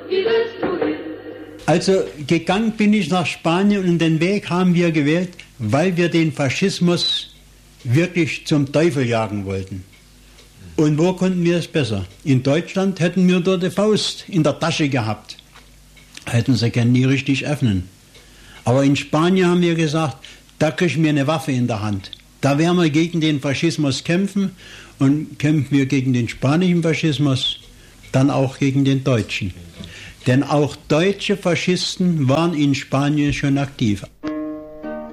Also gegangen bin ich nach Spanien und den Weg haben wir gewählt, weil wir den Faschismus wirklich zum Teufel jagen wollten. Und wo konnten wir es besser? In Deutschland hätten wir dort die Faust in der Tasche gehabt. Hätten sie können nie richtig öffnen. Aber in Spanien haben wir gesagt, da kriegen wir eine Waffe in der Hand. Da werden wir gegen den Faschismus kämpfen und kämpfen wir gegen den spanischen Faschismus, dann auch gegen den deutschen. Denn auch deutsche Faschisten waren in Spanien schon aktiv.